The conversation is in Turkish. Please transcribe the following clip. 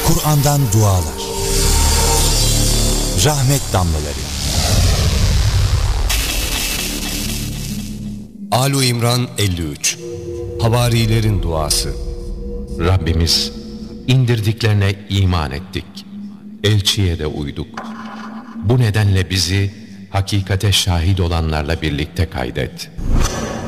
Kur'an'dan dualar. Rahmet damlaları. Âl-i İmran 53. Havarilerin duası. Rabbimiz, indirdiklerine iman ettik. Elçiye de uyduk. Bu nedenle bizi hakikate şahit olanlarla birlikte kaydet.